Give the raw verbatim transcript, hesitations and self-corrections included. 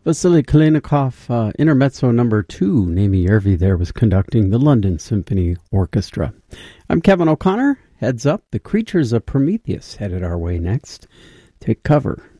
Vasily Kalinikov, uh, Intermezzo number two. Naimi Järvi there was conducting the London Symphony Orchestra. I'm Kevin O'Connor. Heads up, the Creatures of Prometheus headed our way next. Take cover